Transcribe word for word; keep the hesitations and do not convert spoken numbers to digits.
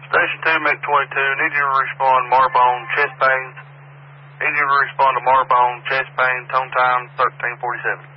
Station two, MiG twenty-two, need you to respond Marbone, chest pains. Need you to respond to Marbone, chest pain, tone time thirteen forty-seven.